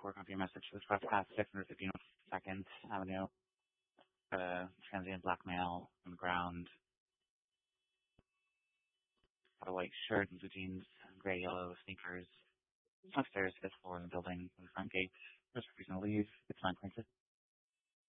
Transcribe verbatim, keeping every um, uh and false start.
Work on your message to the trespass, six hundred fifty Second Avenue. Got a transient black male on the ground. Got a white shirt and blue jeans, gray yellow sneakers. Upstairs, fifth floor in the building, on the front gate. First reason to leave. It's nine twenty-six.